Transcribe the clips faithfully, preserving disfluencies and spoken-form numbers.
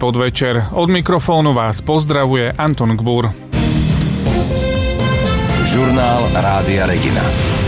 podvečer. Od mikrofónu vás pozdravuje Anton Gbur. Žurnál Rádia Regina.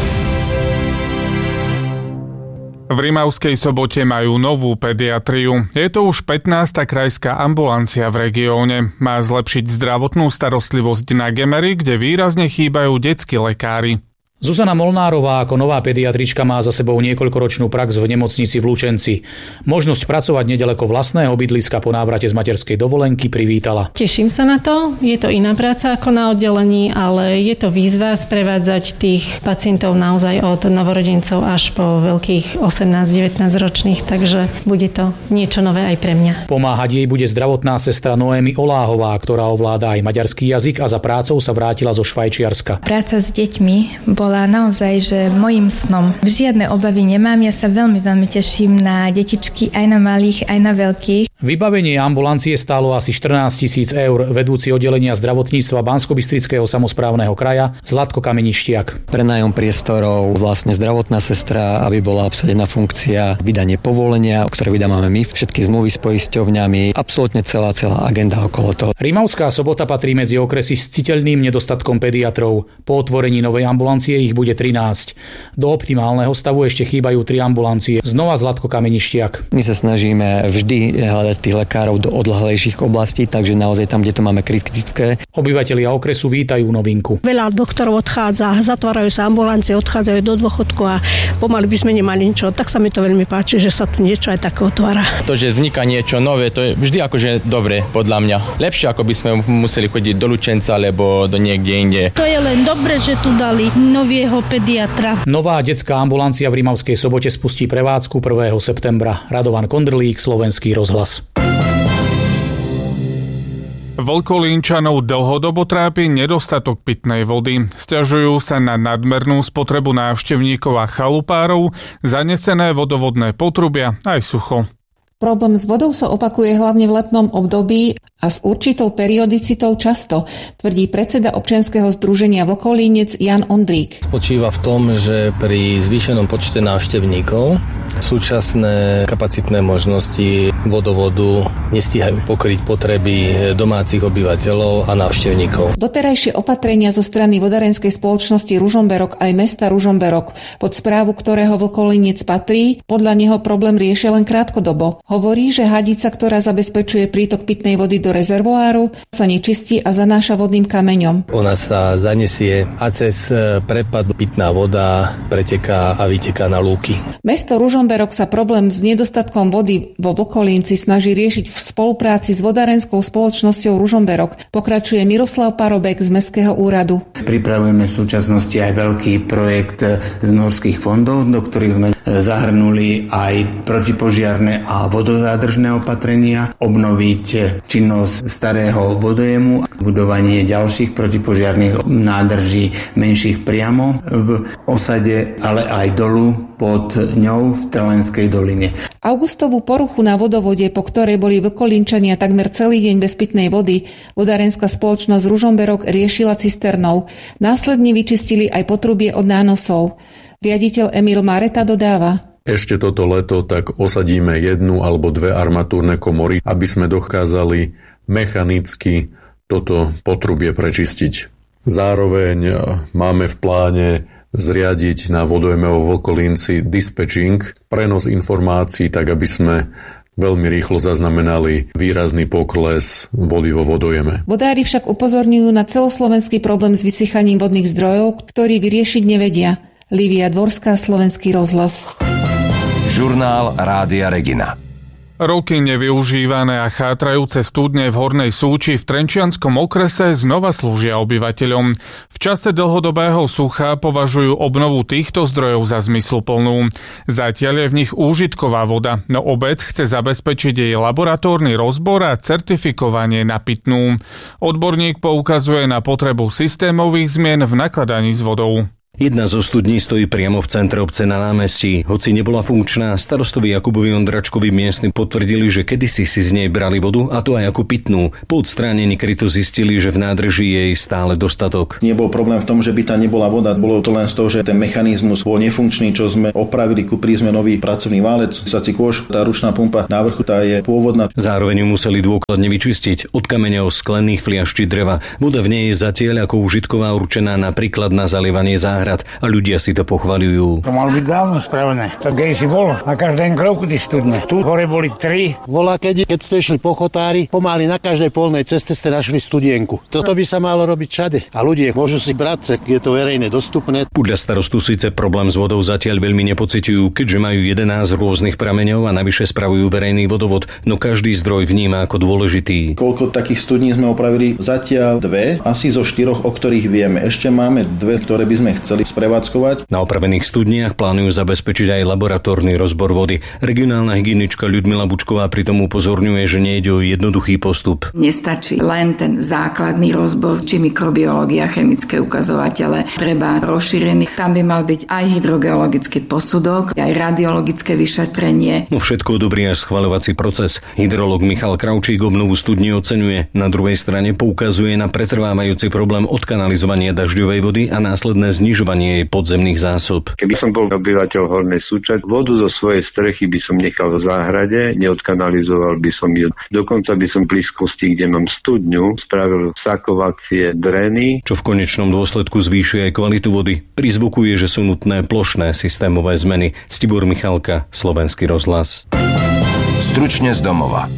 V Rimavskej Sobote majú novú pediatriu. Je to už pätnásta krajská ambulancia v regióne. Má zlepšiť zdravotnú starostlivosť na Gemery, kde výrazne chýbajú detskí lekári. Zuzana Molnárová ako nová pediatrička má za sebou niekoľkoročnú prax v nemocnici v Lučenci. Možnosť pracovať nedaleko vlastného bydliska po návrate z materskej dovolenky privítala. Teším sa na to. Je to iná práca ako na oddelení, ale je to výzva sprevádzať tých pacientov naozaj od novorodencov až po veľkých osemnásť devätnásť ročných, takže bude to niečo nové aj pre mňa. Pomáhať jej bude zdravotná sestra Noémy Oláhová, ktorá ovláda aj maďarský jazyk a za prácou sa vrátila zo Švajčiarska. Práca s deťmi bola naozaj, že mojím snom. Žiadne obavy nemám, ja sa veľmi, veľmi teším na detičky, aj na malých, aj na veľkých. Vybavenie ambulancie stálo asi štrnásť tisíc eur. Vedúci oddelenia zdravotníctva Banskobystrického samosprávneho kraja Zlatko Kameništiak. Prenájom priestorov, vlastne zdravotná sestra, aby bola obsadená funkcia, vydanie povolenia, ktoré vydávame my, všetky zmluvy s poisťovňami, absolútne celá celá agenda okolo toho. Rimavská Sobota patrí medzi okresy s citeľným nedostatkom pediatrov. Po otvorení novej ambulancie ich bude trinásť. Do optimálneho stavu ešte chýbajú tri ambulancie. Znova Zlatko Kameništiak. My sa snažíme vždy hľadať tých lekárov do odľahlejších oblastí, takže naozaj tam, kde to máme kritické. Obyvatelia okresu vítajú novinku. Veľa doktorov odchádza, zatvárajú sa ambulancie, odchádzajú do dôchodku a pomaly by sme nemali ničo. Tak sa mi to veľmi páči, že sa tu niečo aj také otvára. To, že vzniká niečo nové, to je vždy akože dobre podľa mňa. Lepšie, ako by sme museli chodiť do Lučenca alebo do niekde inde. To je len dobre, že tu dali nového pediatra. Nová detská ambulancia v Rimavskej Sobote spustí prevádzku prvého septembra. Radovan Kondrlík, Slovenský rozhlas. Volkolínčanov dlhodobo trápi nedostatok pitnej vody. Sťažujú sa na nadmernú spotrebu návštevníkov a chalupárov, zanesené vodovodné potrubia aj sucho. Problém s vodou sa opakuje hlavne v letnom období a s určitou periodicitou často, tvrdí predseda občianskeho združenia Vlkolínec Jan Ondrík. Spočíva v tom, že pri zvýšenom počte návštevníkov súčasné kapacitné možnosti vodovodu nestíhajú pokryť potreby domácich obyvateľov a návštevníkov. Doterajšie opatrenia zo strany vodárenskej spoločnosti Ružomberok aj mesta Ružomberok, pod správu ktorého Vlkolínec patrí, podľa neho problém riešia len krátkodobo. Hovorí, že hadica, ktorá zabezpečuje prítok pitnej vody do rezervoáru, sa nečistí a zanáša vodným kameňom. Ona sa zanesie a cez prepad pitná voda preteká a vyteká na lúky. Mesto Ružomberok sa problém s nedostatkom vody vo Vlkolínci snaží riešiť v spolupráci s vodárenskou spoločnosťou Ružomberok. Pokračuje Miroslav Parobek z Mestského úradu. Pripravujeme v súčasnosti aj veľký projekt z norských fondov, do ktorých sme zahrnuli aj protipožiarne a vodozádržné opatrenia, obnoviť činnosť starého vodojemu, budovanie ďalších protipožiarnych nádrží menších priamo v osade, ale aj dolu pod ňou v Trelenskej doline. Augustovú poruchu na vodovode, po ktorej boli Vlkolínčania takmer celý deň bez pitnej vody, vodárenská spoločnosť Ružomberok riešila cisternou. Následne vyčistili aj potrubie od nánosov. Riaditeľ Emil Mareta dodáva: Ešte toto leto tak osadíme jednu alebo dve armatúrne komory, aby sme dokázali mechanicky toto potrubie prečistiť. Zároveň máme v pláne zriadiť na vodojme vo Vlkolínci dispečing, prenos informácií, tak aby sme veľmi rýchlo zaznamenali výrazný pokles vody vo vodojeme. Vodári však upozorňujú na celoslovenský problém s vysychaním vodných zdrojov, ktorý vyriešiť nevedia. Lívia Dvorská, Slovenský rozhlas. Žurnál Rádia Regina. Roky nevyužívané a chátrajúce studne v Hornej Súči v Trenčianskom okrese znova slúžia obyvateľom. V čase dlhodobého sucha považujú obnovu týchto zdrojov za zmysluplnú. Zatiaľ je v nich úžitková voda, no obec chce zabezpečiť jej laboratórny rozbor a certifikovanie na pitnú. Odborník poukazuje na potrebu systémových zmien v nakladaní s vodou. Jedna zo studní stojí priamo v centre obce na námestí. Hoci nebola funkčná, starostovi Jakubovi Ondračkovi miestni potvrdili, že kedysi si z nej brali vodu, a to aj ako pitnú. Po odstránení krytu zistili, že v nádrži je jej stále dostatok. Nebol problém v tom, že by tam nebola voda. Bolo to len z toho, že ten mechanizmus bol nefunkčný, čo sme opravili, kúpili sme nový pracovný válec, sací kôš, tá ručná pumpa na vrchu tá je pôvodná. Zároveň ju museli dôkladne vyčistiť od kameňov, sklených fliaž či dreva. Voda v nej je zatiaľ ako užitková určená napríklad na zalievanie záhrad a ľudia si to pochvaľujú. To malo byť dávno spravené. To kedy si bolo. Na každém kroku tí studne. Tu hore boli tri. Volá, keď, keď ste išli po chotári, pomaly na každej polnej ceste ste našli studienku. Toto by sa malo robiť všade. A ľudia môžu si brať, je to verejne dostupné. Podľa starostu síce problém s vodou zatiaľ veľmi nepociťujú, keďže majú jedenásť rôznych prameňov a navyše spravujú verejný vodovod, no každý zdroj vníma ako dôležitý. Koľko takých studní sme opravili? Zatiaľ dve, asi zo štyroch, o ktorých vieme. Ešte máme dve, ktoré by sme chceli sprevádzkovať. Na opravených studniach plánujú zabezpečiť aj laboratórny rozbor vody. Regionálna hygienička Ľudmila Bučková pritom upozorňuje, že nejde o jednoduchý postup. Nestačí len ten základný rozbor, či mikrobiológia, chemické ukazovatele. Treba rozšírený. Tam by mal byť aj hydrogeologický posudok, aj radiologické vyšetrenie. No všetko dobrý až schvaľovací proces. Hydrológ Michal Kravčík obnovu studní oceňuje. Na druhej strane poukazuje na pretrvávajúci problém odkanalizovania dažďovej vody a následné znižovanie jej podzemných zásob. Keby som bol obyvateľ Hornej Súčať, vodu zo svojej strechy by som nechal v záhrade, neodkanalizoval by som ju. Dokonca by som v blízkosti, kde mám studňu, spravil sakovacie dreny. Čo v konečnom dôsledku zvýšuje aj kvalitu vody. Prizvukuje, že sú nutné plošné systémové zmeny. Ctibor Michalka, Slovenský rozhlas. Stručne z domova.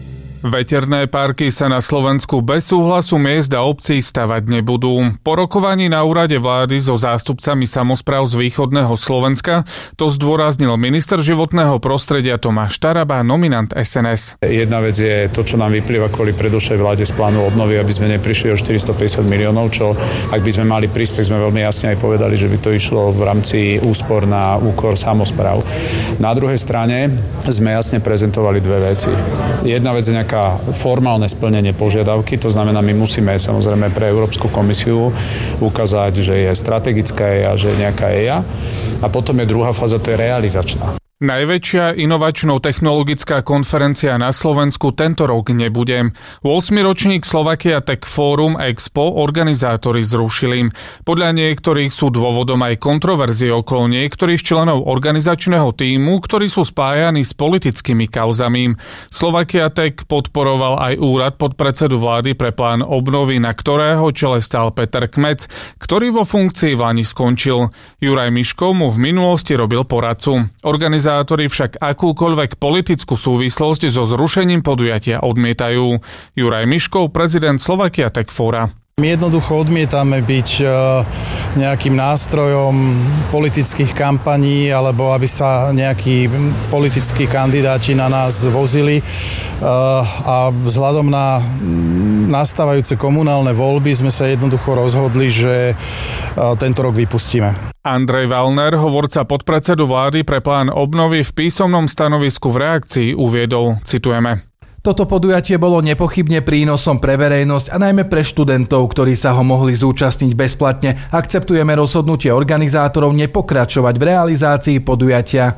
Veterné parky sa na Slovensku bez súhlasu miest a obcí stavať nebudú. Po rokovaní na úrade vlády so zástupcami samospráv z východného Slovenska to zdôraznil minister životného prostredia Tomáš Taraba, nominant es en es. Jedna vec je to, čo nám vyplýva kvôli predošlej vláde z plánu obnovy, aby sme neprišli o štyristopäťdesiat miliónov, čo ak by sme mali príspech, sme veľmi jasne aj povedali, že by to išlo v rámci úspor na úkor samospráv. Na druhej strane sme jasne prezentovali dve veci. Jedna vec je nejaká formálne splnenie požiadavky, to znamená, my musíme samozrejme pre Európsku komisiu ukázať, že je strategická é í á, že je nejaká é í á a potom je druhá fáza, to je realizačná. Najväčšia inovačno-technologická konferencia na Slovensku tento rok nebude. ôsmy ročník Slovakia Tech Forum Expo organizátori zrušili. Podľa niektorých sú dôvodom aj kontroverzie okolo niektorých členov organizačného tímu, ktorí sú spájani s politickými kauzami. Slovakia Tech podporoval aj úrad podpredsedu vlády pre plán obnovy, na ktorého čele stál Peter Kmec, ktorý vo funkcii v lani skončil. Juraj Miškov mu v minulosti robil poradcu. Organizátori však akúkoľvek politickú súvislosť so zrušením podujatia odmietajú. Juraj Miškov, prezident Slovakia Tech Fora. My jednoducho odmietame byť nejakým nástrojom politických kampaní alebo aby sa nejakí politickí kandidáti na nás vozili a vzhľadom na nastávajúce komunálne voľby sme sa jednoducho rozhodli, že tento rok vypustíme. Andrej Wallner, hovorca podpredsedu vlády pre plán obnovy, v písomnom stanovisku v reakcii uviedol, citujeme: Toto podujatie bolo nepochybne prínosom pre verejnosť a najmä pre študentov, ktorí sa ho mohli zúčastniť bezplatne. Akceptujeme rozhodnutie organizátorov nepokračovať v realizácii podujatia.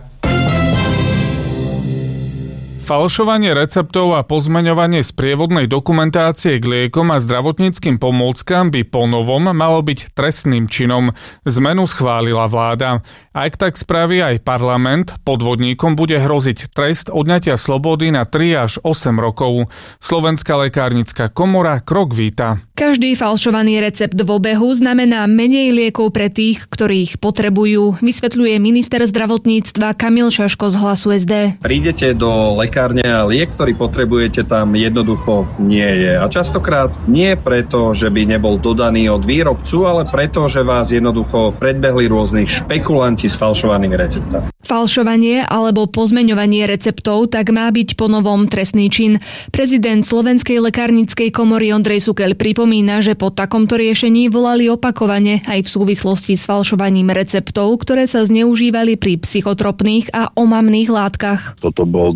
Falšovanie receptov a pozmeňovanie sprievodnej dokumentácie k liekom a zdravotníckym pomôckam by ponovom malo byť trestným činom. Zmenu schválila vláda. Ak tak spraví aj parlament, podvodníkom bude hroziť trest odňatia slobody na tri až osem rokov. Slovenská lekárnická komora krok víta. Každý falšovaný recept v obehu znamená menej liekov pre tých, ktorí ich potrebujú, vysvetľuje minister zdravotníctva Kamil Šaško z Hlasu es dé. Prídete do lekárne a liek, ktorý potrebujete, tam jednoducho nie je. A častokrát nie preto, že by nebol dodaný od výrobcu, ale preto, že vás jednoducho predbehli rôzni špekulanti s falšovanými receptami. Falšovanie alebo pozmeňovanie receptov tak má byť ponovom trestný čin. Prezident Slovenskej lekárnickej komory Ondrej Sukeľ pripomína, že po takomto riešení volali opakovane aj v súvislosti s falšovaním receptov, ktoré sa zneužívali pri psychotropných a omamných látkach. Toto bol donedávna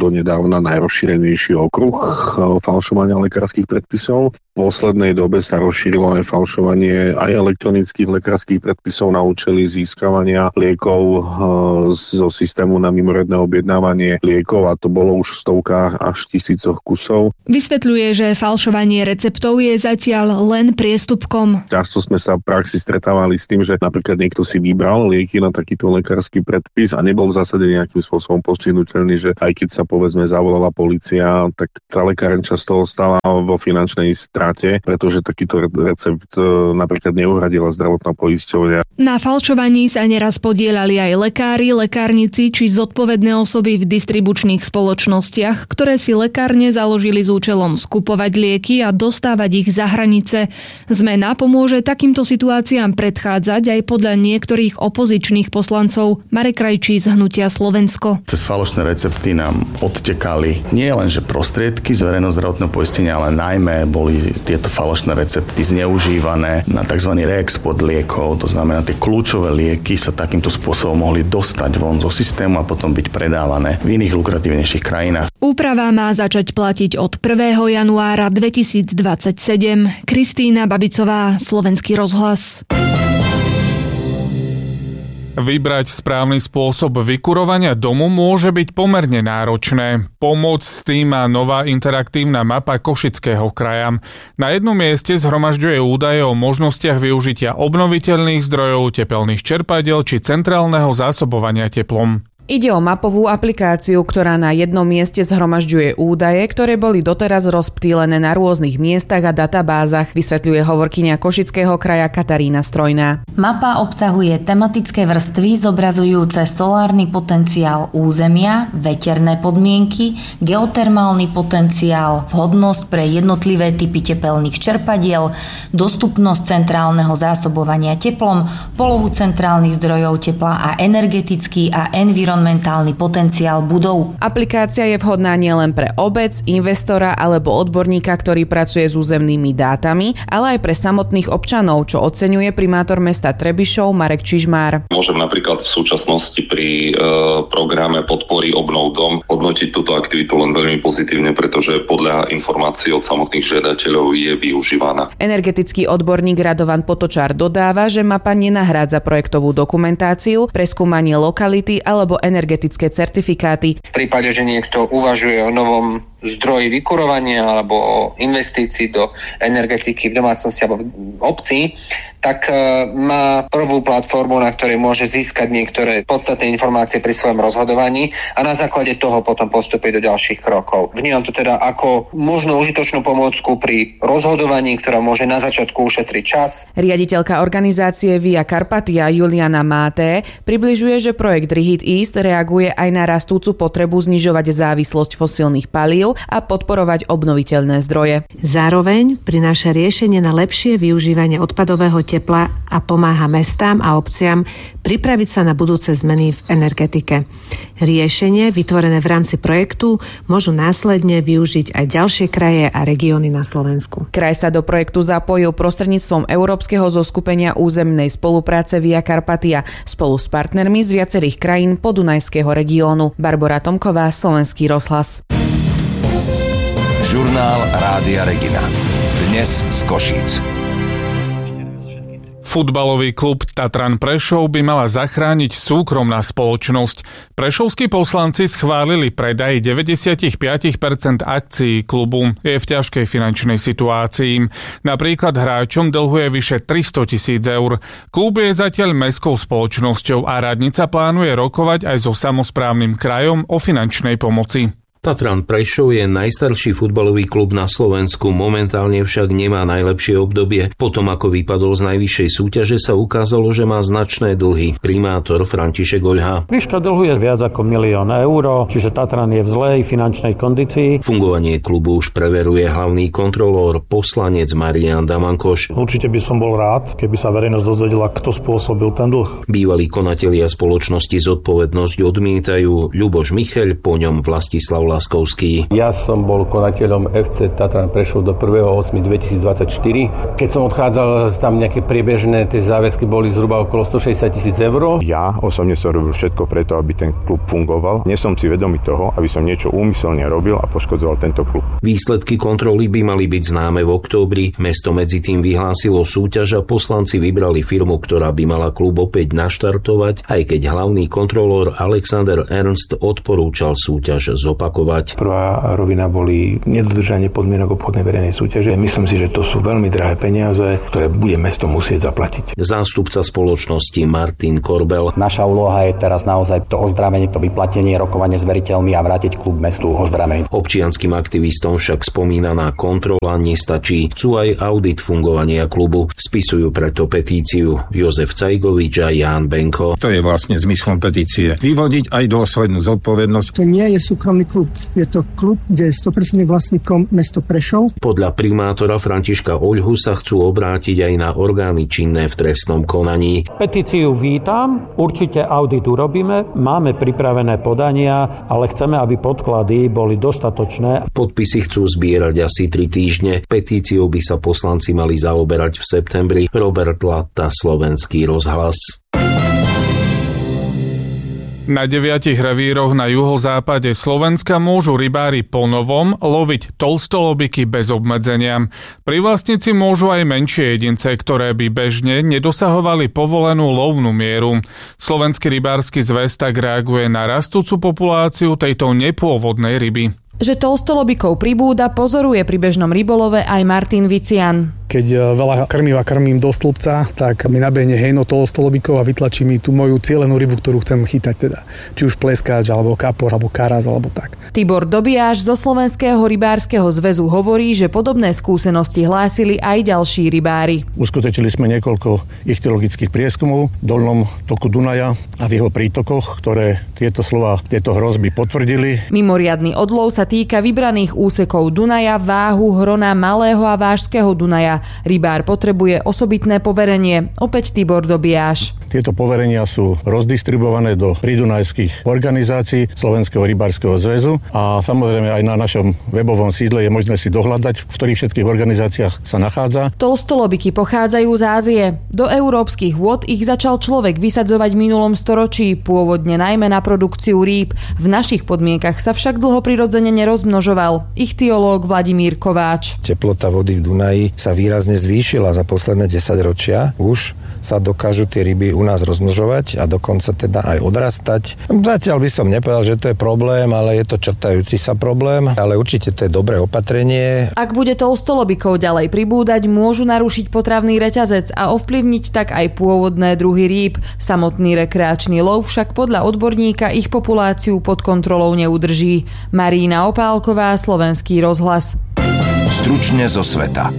zrovna najrozšírenejší okruh falšovania lekárskych predpisov. V poslednej dobe sa rozšírilo aj falšovanie aj elektronických lekárskych predpisov na účely získavania liekov zo systému na mimoriadne objednávanie liekov, a to bolo už v stovkách až tisícoch kusov. Vysvetľuje, že falšovanie receptov je zatiaľ len priestupkom. Často sme sa v praxi stretávali s tým, že napríklad niekto si vybral lieky na takýto lekársky predpis a nebol v zásade nejakým spôsobom postihnuteľný, že aj keď sa povedzme zavolala polícia, tak tá lekáreň často ostala vo finančnej strate, pretože takýto recept napríklad neuhradila zdravotná poisťovňa. Na falšovaní sa neraz podieľali aj lekári, lekárnici či zodpovedné osoby v distribučných spoločnostiach, ktoré si lekárne založili s účelom skupovať lieky a dostávať ich za hranice. Zmena pomôže takýmto situáciám predchádzať aj podľa niektorých opozičných poslancov. Marek Krajčí z Hnutia Slovensko. Cez falošné recepty nám odtekali nie len že prostriedky z verejného zdravotného poistenia, ale najmä boli tieto falošné recepty zneužívané na tzv. Reexport liekov. To znamená, tie kľúčové lieky sa takýmto spôsobom mohli dostať von zo systému a potom byť predávané v iných lukratívnejších krajinách. Úprava má začať platiť od prvého januára dvetisícdvadsaťsedem. Kristína Babicová, Slovenský rozhlas. Vybrať správny spôsob vykurovania domu môže byť pomerne náročné. Pomoc s tým má nová interaktívna mapa Košického kraja. Na jednom mieste zhromažďuje údaje o možnostiach využitia obnoviteľných zdrojov, tepelných čerpadiel či centrálneho zásobovania teplom. Ide o mapovú aplikáciu, ktorá na jednom mieste zhromažďuje údaje, ktoré boli doteraz rozptýlené na rôznych miestach a databázach, vysvetľuje hovorkyňa Košického kraja Katarína Strojná. Mapa obsahuje tematické vrstvy zobrazujúce solárny potenciál územia, veterné podmienky, geotermálny potenciál, vhodnosť pre jednotlivé typy tepelných čerpadiel, dostupnosť centrálneho zásobovania teplom, polohu centrálnych zdrojov tepla a energetický a environmentálny environmentálny potenciál budov. Aplikácia je vhodná nielen pre obec, investora alebo odborníka, ktorý pracuje s územnými dátami, ale aj pre samotných občanov, čo oceňuje primátor mesta Trebišov Marek Čižmár. Môžem napríklad v súčasnosti pri e, programe podpory Obnov dom hodnotiť túto aktivitu len veľmi pozitívne, pretože podľa informácií od samotných žiadateľov je využívaná. Energetický odborník Radovan Potočár dodáva, že mapa nenahrádza projektovú dokumentáciu, preskúmanie lokality alebo energetické certifikáty. V prípade, že niekto uvažuje o novom zdroji vykurovania alebo o investícii do energetiky v domácnosti alebo v obci, tak má prvú platformu, na ktorej môže získať niektoré podstatné informácie pri svojom rozhodovaní a na základe toho potom postúpiť do ďalších krokov. Vnímam to teda ako možno užitočnú pomôcku pri rozhodovaní, ktorá môže na začiatku ušetriť čas. Riaditeľka organizácie Via Carpatia Juliana Máté približuje, že projekt Rihit East reaguje aj na rastúcu potrebu znižovať závislosť fosílnych palív a podporovať obnoviteľné zdroje. Zároveň prináša riešenie na lepšie využívanie odpadového tepla a pomáha mestám a obciam pripraviť sa na budúce zmeny v energetike. Riešenie, vytvorené v rámci projektu, môžu následne využiť aj ďalšie kraje a regióny na Slovensku. Kraj sa do projektu zapojil prostredníctvom Európskeho zoskupenia územnej spolupráce Via Carpatia spolu s partnermi z viacerých krajín podunajského regiónu. Barbora Tomková, Slovenský rozhlas. Žurnál Rádia Regina. Dnes z Košíc. Futbalový klub Tatran Prešov by mala zachrániť súkromná spoločnosť. Prešovskí poslanci schválili predaj deväťdesiatpäť percent akcií klubu. Je v ťažkej finančnej situácii. Napríklad hráčom dlhuje vyše tristotisíc eur. Klub je zatiaľ mestskou spoločnosťou a radnica plánuje rokovať aj so samosprávnym krajom o finančnej pomoci. Tatran Prešov je najstarší futbalový klub na Slovensku, momentálne však nemá najlepšie obdobie. Potom ako vypadol z najvyššej súťaže, sa ukázalo, že má značné dlhy. Primátor František Oľha. Výška dlhu je viac ako milión eur, čiže Tatran je v zlej finančnej kondícii. Fungovanie klubu už preveruje hlavný kontrolór, poslanec Marián Damankoš. Určite by som bol rád, keby sa verejnosť dozvedela, kto spôsobil ten dlh. Bývalí konatelia spoločnosti zodpovednosť odmietajú. Ľuboš Micheľ, po ňom Vlastislav Laskovský. Ja som bol konateľom ef cé Tatran Prešov do prvého ôsmeho dvetisícdvadsaťštyri. Keď som odchádzal, tam nejaké priebežné tie záväzky boli zhruba okolo stošesťdesiat tisíc eur. Ja osobne som robil všetko preto, aby ten klub fungoval. Nie som si vedomý toho, aby som niečo úmyselne robil a poškodzoval tento klub. Výsledky kontroly by mali byť známe v októbri. Mesto medzi tým vyhlásilo súťaž a poslanci vybrali firmu, ktorá by mala klub opäť naštartovať, aj keď hlavný kontrolór Alexander Ernst odporúčal súťaž zopakovať. Prvá rovina boli nedodržanie podmienok obchodnej verejnej súťaže. Myslím si, že to sú veľmi drahé peniaze, ktoré bude mesto musieť zaplatiť. Zástupca spoločnosti Martin Korbel. Naša úloha je teraz naozaj to ozdravenie, to vyplatenie, rokovanie s veriteľmi a vrátiť klub mestu ozdravený. Občianskym aktivistom však spomínaná kontrola nestačí. Chcú aj audit fungovania klubu. Spisujú preto petíciu Jozef Cajgovič a Ján Benko. To je vlastne zmyslom petície. Vyvodiť aj dôslednú zodpovednosť. To nie je súkromný klub. Je to klub, kde je sto percent vlastníkom mesto Prešov. Podľa primátora Františka Oľhu sa chcú obrátiť aj na orgány činné v trestnom konaní. Petíciu vítam, určite audit urobíme, máme pripravené podania, ale chceme, aby podklady boli dostatočné. Podpisy chcú zbierať asi tri týždne. Petíciou by sa poslanci mali zaoberať v septembri. Robert Latta, Slovenský rozhlas. Na deviatich revíroch na juhozápade Slovenska môžu rybári ponovom loviť tolstolobiky bez obmedzenia. Privlastníci môžu aj menšie jedince, ktoré by bežne nedosahovali povolenú lovnú mieru. Slovenský rybársky zväz tak reaguje na rastúcu populáciu tejto nepôvodnej ryby. Že tolstolobikov pribúda, pozoruje pri bežnom rybolove aj Martin Vician. Keď veľa krmiva krmím do stĺpca, tak mi nabehne hejno tolstolobikov a vytlačí mi tú moju cielenú rybu, ktorú chcem chytať teda. Či už pleskáč, alebo kapor, alebo karaz, alebo tak. Tibor Dobiaš zo Slovenského rybárskeho zväzu hovorí, že podobné skúsenosti hlásili aj ďalší rybári. Uskutočnili sme niekoľko ichtyologických prieskumov v dolnom toku Dunaja a v jeho prítokoch, ktoré tieto slova, tieto hrozby potvrdili. Mimoriadny odlov sa týka vybraných úsekov Dunaja, váhu, hrona malého a vážského Dunaja. Rybár potrebuje osobitné poverenie, opäť Tibor Dobiaš. Tieto poverenia sú rozdistribuované do pridunajských organizácií Slovenského rybárskeho zväzu a samozrejme aj na našom webovom sídle je možné si dohľadať, v ktorých všetkých organizáciách sa nachádza. Tolstolobiky pochádzajú z Ázie. Do európskych vôd ich začal človek vysadzovať v minulom storočí, pôvodne najmä na produkciu rýb. V našich podmienkach sa však dlho prirodzene nerozmnožoval. Ichtyológ Vladimír Kováč. Teplota vody v Dunaji sa výrazne zvýšila za posledné desaťročia. Už sa dokážu tie ryby u nás rozmnožovať a dokonca teda aj odrastať. Zatiaľ by som nepovedal, že to je problém, ale je to črtajúci sa problém, ale určite to je dobré opatrenie. Ak bude tolstolobikov ďalej pribúdať, môžu narušiť potravný reťazec a ovplyvniť tak aj pôvodné druhy rýb. Samotný rekreačný lov však podľa odborníka ich populáciu pod kontrolou neudrží. Marína Opálková, Slovenský rozhlas. Stručne zo sveta.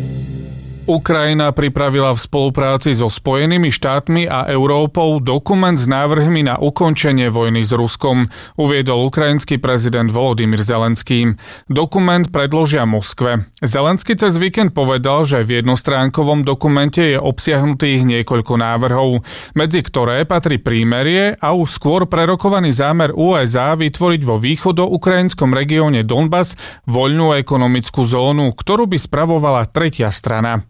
Ukrajina pripravila v spolupráci so Spojenými štátmi a Európou dokument s návrhmi na ukončenie vojny s Ruskom, uviedol ukrajinský prezident Volodymyr Zelenský. Dokument predložia Moskve. Zelenský cez víkend povedal, že v jednostránkovom dokumente je obsiahnutých niekoľko návrhov, medzi ktoré patrí prímerie a už skôr prerokovaný zámer ú es á vytvoriť vo východoukrajinskom regióne Donbas voľnú ekonomickú zónu, ktorú by spravovala tretia strana.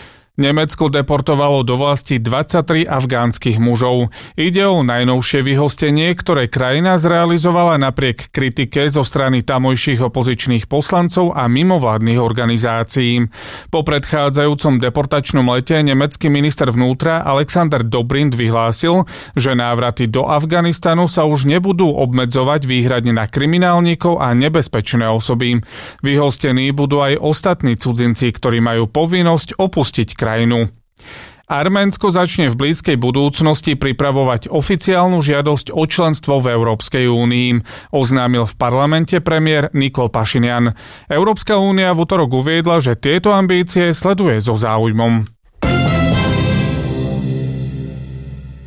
Nemecko deportovalo do vlasti dvadsaťtri afgánskych mužov. Ide o najnovšie vyhostenie, ktoré krajina zrealizovala napriek kritike zo strany tamojších opozičných poslancov a mimovládnych organizácií. Po predchádzajúcom deportačnom lete nemecký minister vnútra Alexander Dobrindt vyhlásil, že návraty do Afganistanu sa už nebudú obmedzovať výhradne na kriminálnikov a nebezpečné osoby. Vyhostení budú aj ostatní cudzinci, ktorí majú povinnosť opustiť krajinu. krajinu. Arménsko začne v blízkej budúcnosti pripravovať oficiálnu žiadosť o členstvo v Európskej únii, oznámil v parlamente premiér Nikol Pašinjan. Európska únia v utorok uviedla, že tieto ambície sleduje so záujmom.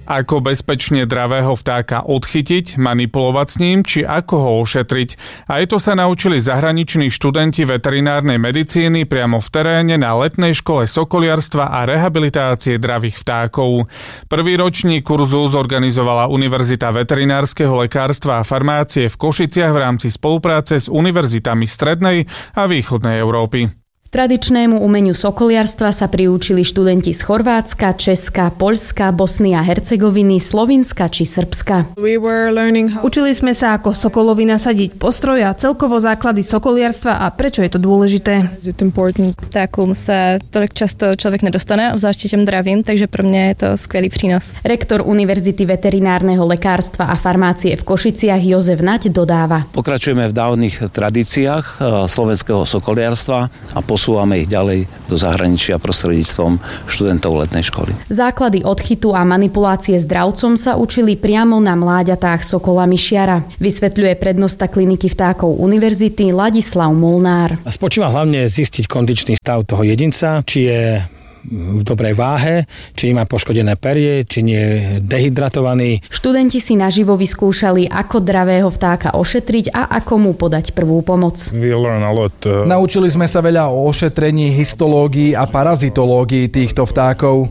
Ako bezpečne dravého vtáka odchytiť, manipulovať s ním, či ako ho ošetriť. Aj to sa naučili zahraniční študenti veterinárnej medicíny priamo v teréne na letnej škole sokoliarstva a rehabilitácie dravých vtákov. Prvý ročník kurzu zorganizovala Univerzita veterinárskeho lekárstva a farmácie v Košiciach v rámci spolupráce s univerzitami Strednej a Východnej Európy. Tradičnému umeniu sokoliarstva sa priúčili študenti z Chorvátska, Česka, Poľska, Bosny a Hercegoviny, Slovinska či Srbska. Učili sme sa, ako sokolovi nasadiť postroj a celkovo základy sokoliarstva a prečo je to dôležité. Vtákům sa tolik často človek nedostane, obzvlášť těm dravým, takže pro mňa je to skvelý prínos. Rektor Univerzity veterinárneho lekárstva a farmácie v Košiciach Jozef Naď dodáva. Pokračujeme v dávnych tradíciách slovenského sokoliarstva a posúvame ich ďalej do zahraničia prostredníctvom študentov letnej školy. Základy odchytu a manipulácie s dravcom sa učili priamo na mláďatách sokola myšiara. Vysvetľuje prednosta kliniky vtákov univerzity Ladislav Molnár. Spočíva hlavne zistiť kondičný stav toho jedinca, či je v dobrej váhe, či má poškodené perie, či nie je dehydratovaný. Študenti si naživo vyskúšali, ako dravého vtáka ošetriť a ako mu podať prvú pomoc. Naučili sme sa veľa o ošetrení, histológii a parazitológii týchto vtákov.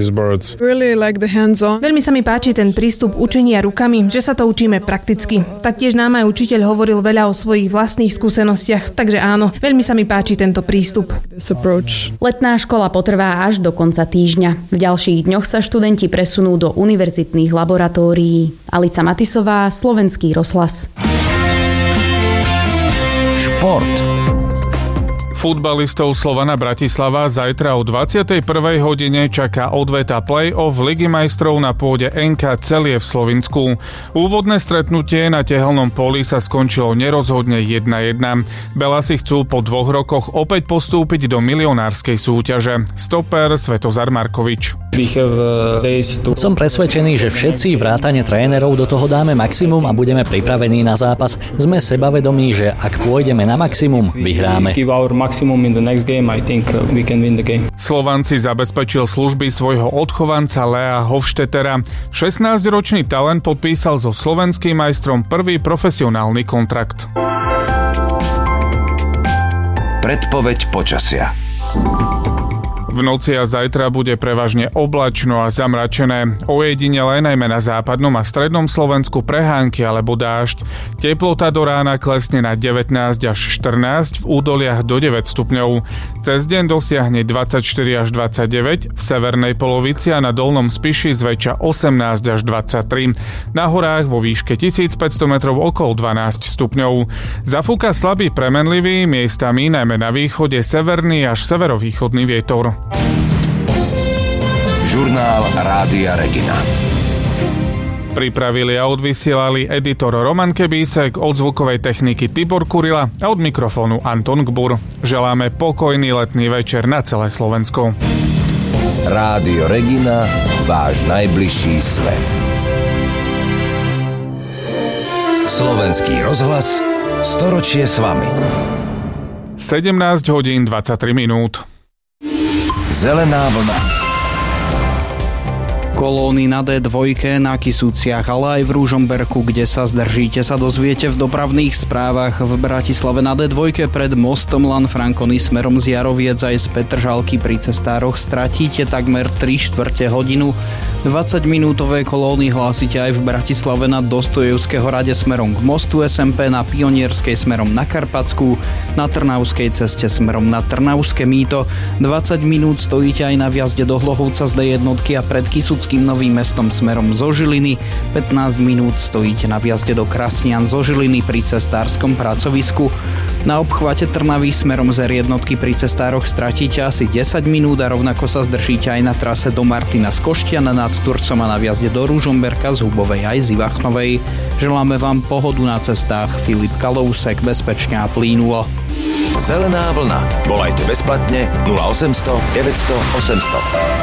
Veľmi sa mi páči ten prístup učenia rukami, že sa to učíme prakticky. Taktiež nám aj učiteľ hovoril veľa o svojich vlastných skúsenostiach, takže áno, veľmi sa mi páči tento prístup. Letná škola potrvá až do konca týždňa. V ďalších dňoch sa študenti presunú do univerzitných laboratórií. Alica Matisová, Slovenský rozhlas. Šport. Futbalistov Slovana Bratislava zajtra o dvadsiatej prvej hodine čaká odveta play-off Ligy majstrov na pôde en ká Celie v Slovinsku. Úvodné stretnutie na tehelnom poli sa skončilo nerozhodne jedna jedna. Belasi chcú po dvoch rokoch opäť postúpiť do milionárskej súťaže. Stoper Svetozar Markovič. Som presvedčený, že všetci vrátane trénerov do toho dáme maximum a budeme pripravení na zápas. Sme sebavedomí, že ak pôjdeme na maximum, vyhráme. Slovan si zabezpečil služby svojho odchovanca Lea Hofstetera. šestnásťročný talent podpísal so slovenským majstrom prvý profesionálny kontrakt. Predpoveď počasia. V noci a zajtra bude prevažne oblačno a zamračené. Ojedinele najmä na západnom a strednom Slovensku prehánky alebo dážď. Teplota do rána klesne na devätnásť až štrnásť, v údoliach do deväť stupňov. Cez deň dosiahne dvadsaťštyri až dvadsaťdeväť, v severnej polovici a na dolnom Spiši zväčša osemnásť až dvadsaťtri. Na horách vo výške tisícpäťsto metrov okolo dvanásť stupňov. Zafúka slabý premenlivý, miestami najmä na východe severný až severovýchodný vietor. Žurnál Rádia Regina. Pripravili a odvysielali editor Roman Kebísek, od zvukovej techniky Tibor Kurila a od mikrofónu Anton Gbur. Želáme pokojný letný večer na celé Slovensko. Rádio Regina, váš najbližší svet. Slovenský rozhlas, storočie s vami. sedemnásť hodín dvadsaťtri minút. Zelená vlna. Kolóny na dé dva na Kisúciach, ale aj v Ružomberku, kde sa zdržíte, sa dozviete v dopravných správach. V Bratislave na dé dva pred mostom Lanfranconi smerom z Jaroviec aj z Petržalky pri cestároch stratíte takmer tri štvrte hodinu. dvadsaťminútové kolóny hlásite aj v Bratislave na Dostojevského rade smerom k mostu es em pé, na Pionierskej smerom na Karpatskú, na Trnavskej ceste smerom na Trnavské Mýto. dvadsať minút stojíte aj na vjazde do Hlohovca z dé jedna a pred Kisúckým Novým Mestom smerom zo Žiliny. pätnásť minút stojíte na vjazde do Krasnian zo Žiliny pri cestárskom pracovisku. Na obchvate Trnavy smerom z er jedna pri cestároch stratíte asi desať minút a rovnako sa zdržíte aj na trase do Martina z Koštiana nad Turcom a na vjazde do Ružomberka z Hubovej aj z Ivachnovej. Želáme vám pohodu na cestách. Filip Kalousek, bezpečne a plínulo. Zelená vlna. Volajte bezplatne nula osemsto deväťsto osemsto.